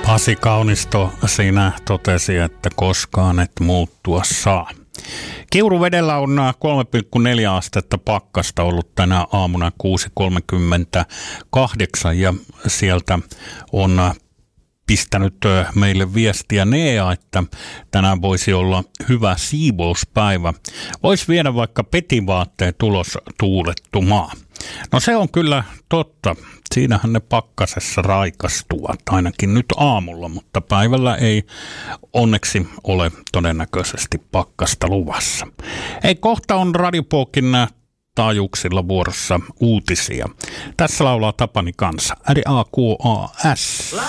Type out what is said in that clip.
Pasi Kaunisto siinä totesi, että koskaan et muuttua saa. Kiuruvedellä on 3,4 astetta pakkasta ollut tänä aamuna 6.38 ja sieltä on pistänyt meille viestiä Nea, että tänään voisi olla hyvä siivouspäivä. Voisi viedä vaikka petivaatteet ulos tuulettumaan. No se on kyllä totta. Siinähän ne pakkasessa raikastuvat, ainakin nyt aamulla, mutta päivällä ei onneksi ole todennäköisesti pakkasta luvassa. Ei, kohta on Radiopokin taajuuksilla vuorossa uutisia. Tässä laulaa Tapani kanssa. R-A-K-A-S.